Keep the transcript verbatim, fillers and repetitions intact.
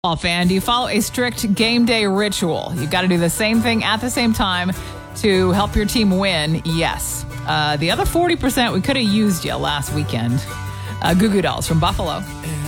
All fan, do you follow a strict game day ritual? You've got to do the same thing at the same time to help your team win. Yes. Uh, the other forty percent, we could have used you last weekend. Uh, Goo Goo Dolls from Buffalo.